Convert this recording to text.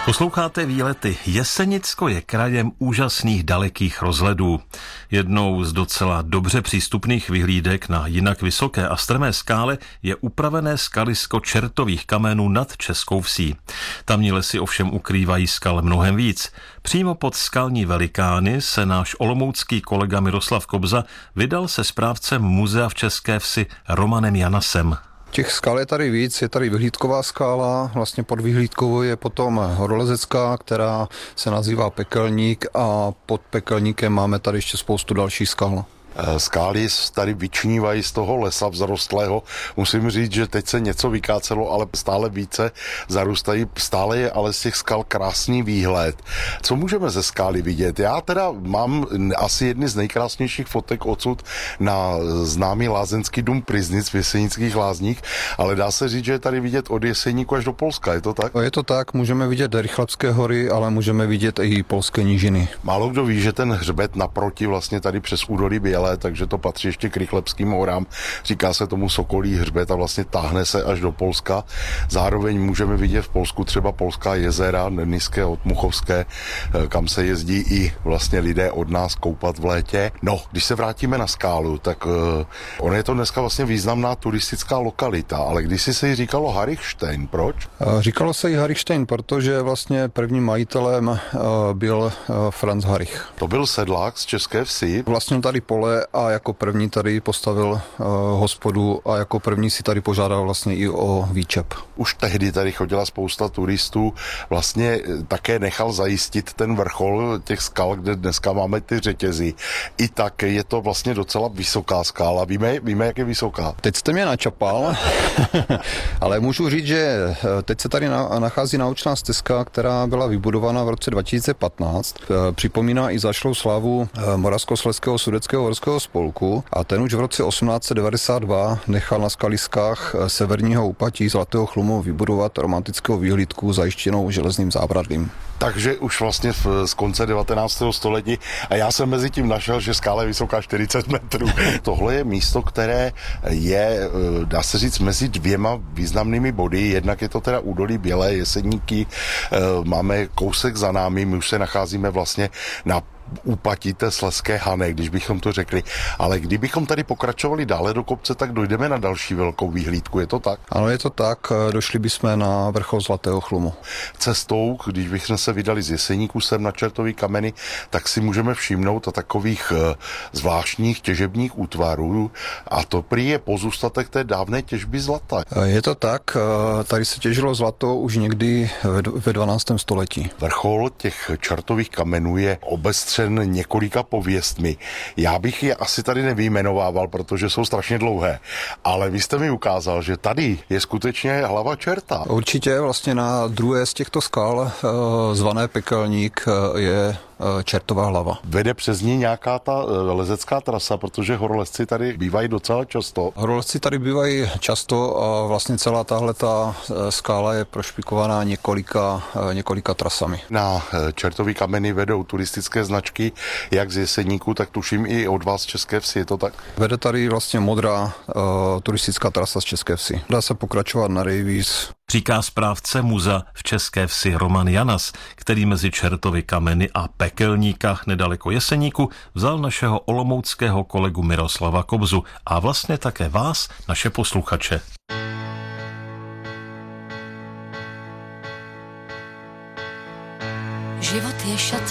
Posloucháte Výlety. Jesenicko je krajem úžasných dalekých rozhledů. Jednou z docela dobře přístupných vyhlídek na jinak vysoké a strmé skále je upravené skalisko čertových kamenů nad Českou Vsí. Tamní lesy ovšem ukrývají skal mnohem víc. Přímo pod skalní velikány se náš olomoucký kolega Miroslav Kobza vydal se správcem muzea v České Vsi Romanem Janasem. Těch skal je tady víc, je tady vyhlídková skála, vlastně pod vyhlídkovou je potom horolezecká, která se nazývá Pekelník, a pod Pekelníkem máme tady ještě spoustu dalších skal. Skály tady vyčnívají z toho lesa vzrostlého. Musím říct, že teď se něco vykácelo, ale stále více zarůstají. Stále je ale z těch skal krásný výhled. Co můžeme ze skály vidět? Já teda mám asi jedny z nejkrásnějších fotek odsud na známý lázeňský dům Pryznic v Jesenických Lázních, ale dá se říct, že je tady vidět od Jeseníku až do Polska, je to tak? Je to tak, můžeme vidět Rychlebské hory, ale můžeme vidět i polské nížiny. Málo kdo ví, že ten hřbet naproti vlastně tady přes údolí Bělé, takže to patří ještě k Rychlebským horám. Říká se tomu Sokolí hřbet a vlastně táhne se až do Polska. Zároveň můžeme vidět v Polsku třeba polská jezera, Nyské, Otmuchovské, kam se jezdí i vlastně lidé od nás koupat v létě. No, když se vrátíme na skálu, tak ono je to dneska vlastně významná turistická lokalita, ale kdysi se jí říkalo Harichstein, proč? Říkalo se jí Harichstein, protože vlastně prvním majitelem byl Franz Harich. To byl sedlák z České Vsi. Vlastnil tady pole a jako první tady postavil hospodu a jako první si tady požádal vlastně i o výčep. Už tehdy tady chodila spousta turistů, vlastně také nechal zajistit ten vrchol těch skal, kde dneska máme ty řetězy. I tak je to vlastně docela vysoká skála. Víme, jak je vysoká? Teď jste mě načapal, ale můžu říct, že teď se tady nachází naučná stezka, která byla vybudována v roce 2015. Připomíná i zašlou slávu Moravskoslezského sudetského horského spolku a ten už v roce 1892 nechal na skaliskách severního úpatí Zlatého chlumu vybudovat romantickou výhlídku zajištěnou železným zábradlím. Takže už vlastně z konce 19. století a já jsem mezi tím našel, že skála je vysoká 40 metrů. Tohle je místo, které je, dá se říct, mezi dvěma významnými body. Jednak je to teda údolí Bělé, Jeseníky, máme kousek za námi, my už se nacházíme vlastně na úpatí té Slezské Hané, když bychom to řekli. Ale kdybychom tady pokračovali dále do kopce, tak dojdeme na další velkou výhlídku, je to tak? Ano, je to tak, došli bychom na vrchol Zlatého chlumu. Cestou, když bychom se vydali z Jeseníku sem na Čertový kameny, tak si můžeme všimnout takových zvláštních těžebních útvarů a to prý je pozůstatek té dávné těžby zlata. Je to tak, tady se těžilo zlato už někdy ve 12. století. Vrchol těch Čertových kamenů je obestřen několika pověstmi. Já bych je asi tady nevyjmenovával, protože jsou strašně dlouhé, ale vy jste mi ukázal, že tady je skutečně hlava čerta. Určitě vlastně na druhé z těchto skal zvané Pekelník je čertová hlava. Vede přes ní nějaká ta lezecká trasa, protože horolezci tady bývají docela často. Horolezci tady bývají často a vlastně celá tahleta skála je prošpikovaná několika trasami. Na Čertový kameny vedou turistické značky, jak z Jeseníku, tak tuším i od vás z České Vsi, je to tak? Vede tady vlastně modrá turistická trasa z České Vsi. Dá se pokračovat na rejvíz. Říká správce muzea v České Vsi Roman Janas, který mezi Čertovy kameny a Pekelníka nedaleko Jeseníku vzal našeho olomouckého kolegu Miroslava Kobzu a vlastně také vás, naše posluchače. Život je šat